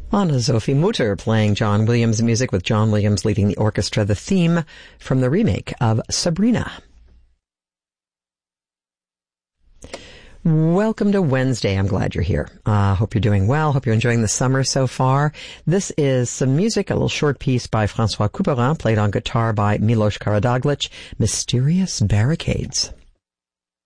Anna-Sophie Mutter playing John Williams music with John Williams leading the orchestra, the theme from the remake of Sabrina. Welcome to Wednesday. I'm glad you're here. Hope you're doing well. Hope you're enjoying the summer so far. This is some music, a little short piece by François Couperin, played on guitar by Milos Karadaglic, Mysterious Barricades.